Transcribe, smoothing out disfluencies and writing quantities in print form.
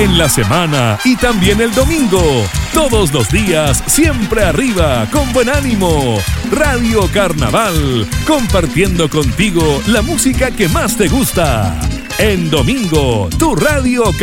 en la semana y también el domingo. Todos los días, siempre arriba, con buen ánimo. Radio Carnaval, compartiendo contigo la música que más te gusta. En domingo, tu Radio